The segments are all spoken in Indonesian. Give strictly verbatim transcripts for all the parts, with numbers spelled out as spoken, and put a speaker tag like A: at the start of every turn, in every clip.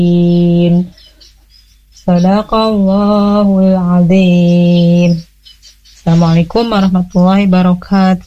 A: Sadaqallahul azim. Assalamualaikum warahmatullahi wabarakatuh.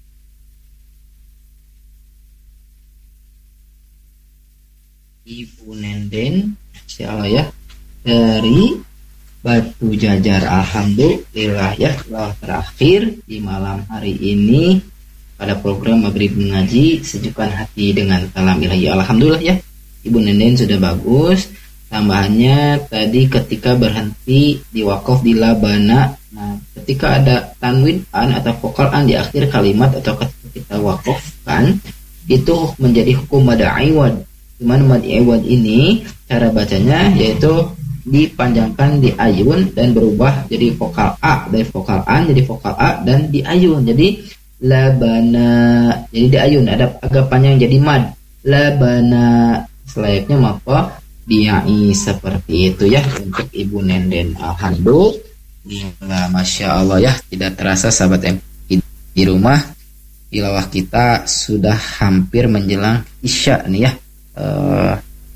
B: Ibu Nenden, insyaallah ya, dari Batu Jajar. Alhamdulillah ya, telah terakhir di malam hari ini pada program Maghrib Mengaji, Sejukkan Hati dengan Kalam Ilahi. Alhamdulillah ya, Ibu Nenden sudah bagus. Tambahannya tadi ketika berhenti di wakaf di labana, nah ketika ada tanwin an atau vokal an di akhir kalimat atau ketika kita wakafkan, itu menjadi hukum mad iwad. Di mana mad iwad ini cara bacanya yaitu dipanjangkan di ayun dan berubah jadi vokal a, dari vokal an jadi vokal a dan di ayun jadi labana, jadi di ayun ada agak panjang jadi mad labana, selayaknya maka diai seperti itu ya untuk Ibu Nenden. Alhamdulillah, masya Allah ya, tidak terasa sahabat M K di rumah tilawah kita sudah hampir menjelang isya nih ya. Uh,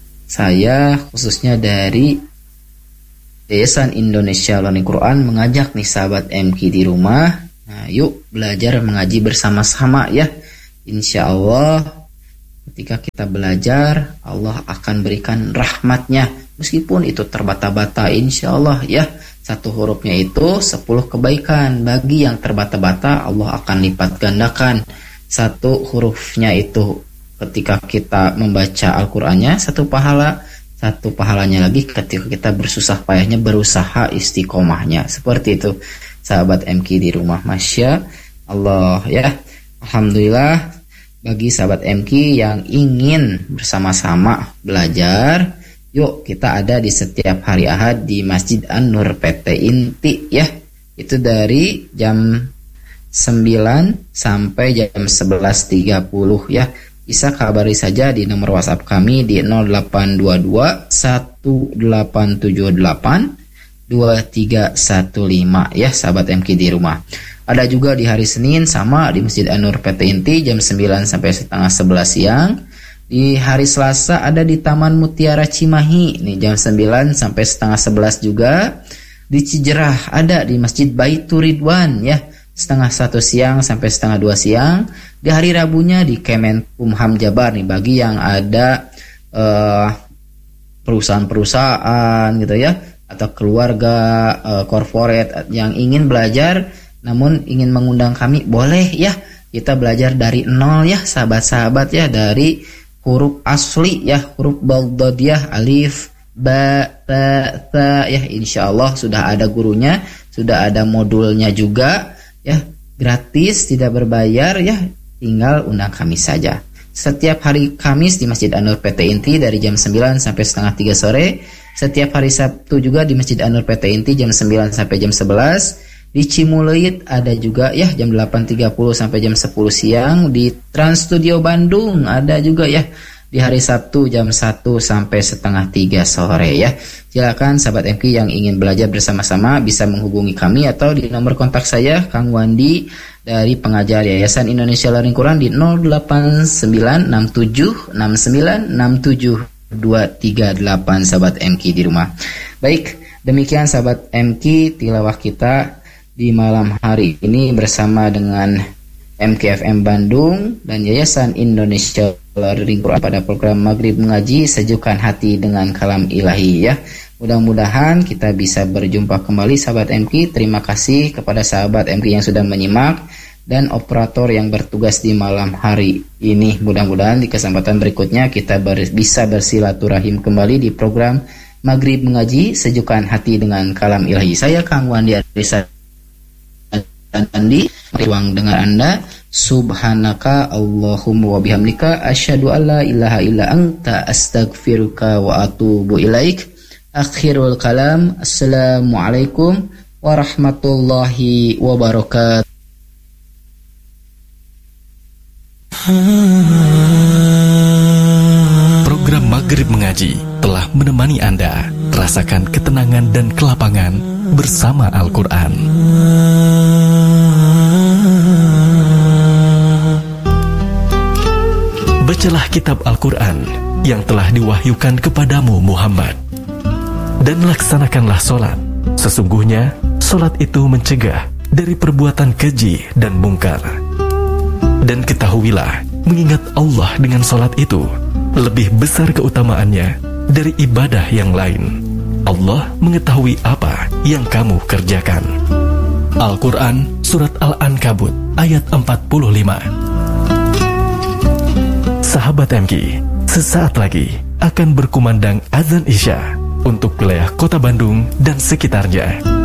B: saya khususnya dari Yayasan Indonesia Learning Quran mengajak nih sahabat M K di rumah, nah, yuk belajar mengaji bersama-sama ya. Insya Allah ketika kita belajar, Allah akan berikan rahmatnya. Meskipun itu terbata-bata, insya Allah ya. Satu hurufnya itu sepuluh kebaikan. Bagi yang terbata-bata, Allah akan lipat gandakan. Satu hurufnya itu ketika kita membaca Al-Qur'annya, satu pahala. Satu pahalanya lagi ketika kita bersusah payahnya, berusaha istiqomahnya. Seperti itu, sahabat M K di rumah. Masya Allah ya. Alhamdulillah. Bagi sahabat M K yang ingin bersama-sama belajar, yuk kita ada di setiap hari Ahad di Masjid An-Nur P T Inti ya. Itu dari jam sembilan sampai jam sebelas tiga puluh ya. Bisa kabari saja di nomor WhatsApp kami di nol delapan dua dua satu delapan tujuh delapan dua tiga satu lima ya sahabat M K di rumah. Ada juga di hari Senin sama di Masjid An-Nur P T Inti jam sembilan sampai setengah sebelas siang. Di hari Selasa ada di Taman Mutiara Cimahi nih jam sembilan sampai setengah sebelas juga. Di Cijerah ada di Masjid Baitur Ridwan ya setengah satu siang sampai setengah dua siang. Di hari Rabunya di Kemenkumham Jabar nih bagi yang ada uh, perusahaan-perusahaan gitu ya atau keluarga uh, corporate yang ingin belajar namun ingin mengundang kami, boleh ya. Kita belajar dari nol ya sahabat-sahabat ya, dari huruf asli ya, huruf baghdadiyah, alif, ba, ta, ta ya. Insya Allah sudah ada gurunya, sudah ada modulnya juga ya, gratis, tidak berbayar ya, tinggal undang kami saja. Setiap hari Kamis di Masjid An-Nur P T Inti dari jam sembilan sampai setengah tiga sore. Setiap hari Sabtu juga di Masjid An-Nur P T Inti jam sembilan sampai jam sebelas. Di Cimuleut ada juga ya jam delapan tiga puluh sampai jam sepuluh siang. Di Trans Studio Bandung ada juga ya di hari Sabtu jam satu sampai setengah tiga sore ya. Silakan sahabat M K yang ingin belajar bersama-sama bisa menghubungi kami atau di nomor kontak saya Kang Wandi dari pengajar Yayasan Indonesia Learning Quran di nol delapan sembilan enam tujuh enam sembilan enam tujuh dua tiga delapan sahabat M K di rumah. Baik, demikian sahabat M K tilawah kita di malam hari ini bersama dengan M K F M Bandung dan Yayasan Indonesia Learning Quran pada program Maghrib Mengaji, Sejukkan Hati dengan Kalam Ilahi ya. Mudah-mudahan kita bisa berjumpa kembali sahabat M K. Terima kasih kepada sahabat M K yang sudah menyimak dan operator yang bertugas di malam hari ini. Mudah-mudahan di kesempatan berikutnya kita ber, bisa bersilaturahim kembali di program Maghrib Mengaji, Sejukkan Hati dengan Kalam Ilahi. Saya Kang Wandi Arisa Andi, ruang dengar Anda. Subhanaka Allahumma wa bihamdika asyhadu an la ilaha illa anta astaghfiruka wa atubu ilaik. Akhirul kalam. Assalamualaikum warahmatullahi wabarakatuh.
C: Program Maghrib Mengaji telah menemani Anda rasakan ketenangan dan kelapangan bersama Al-Quran. bacalah kitab Al-Quran yang telah diwahyukan kepadamu Muhammad. Dan laksanakanlah solat. Sesungguhnya solat itu mencegah dari perbuatan keji dan mungkar. Dan ketahuilah, mengingat Allah dengan solat itu lebih besar keutamaannya dari ibadah yang lain. Allah mengetahui apa yang kamu kerjakan. Al-Quran Surat Al-Ankabut ayat empat puluh lima. Sahabat M K, sesaat lagi akan berkumandang azan Isya untuk wilayah Kota Bandung dan sekitarnya.